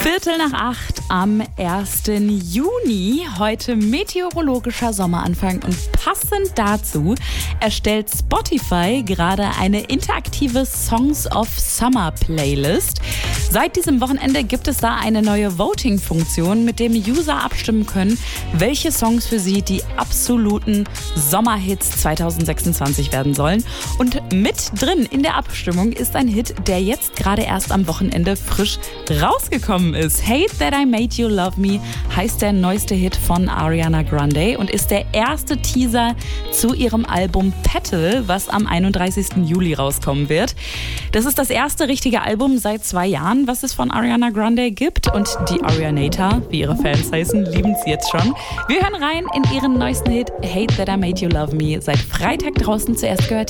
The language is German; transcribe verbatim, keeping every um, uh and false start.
Viertel nach acht am ersten Juni. Heute meteorologischer Sommeranfang und passend dazu erstellt Spotify gerade eine interaktive Songs of Summer Playlist. Seit diesem Wochenende gibt es da eine neue Voting-Funktion, mit dem User abstimmen können, welche Songs für sie die absoluten Sommerhits zwanzig sechsundzwanzig werden sollen. Und mit drin in der Abstimmung ist ein Hit, der jetzt gerade erst am Wochenende frisch rausgekommen ist. Hate That I Made You Love Me heißt der neueste Hit von Ariana Grande und ist der erste Teaser zu ihrem Album Petal, was am einunddreißigsten Juli rauskommen wird. Das ist das erste richtige Album seit zwei Jahren, was es von Ariana Grande gibt, und die Arianator, wie ihre Fans heißen, lieben es jetzt schon. Wir hören rein in ihren neuesten Hit Hate That I Made You Love Me, seit Freitag draußen, zuerst gehört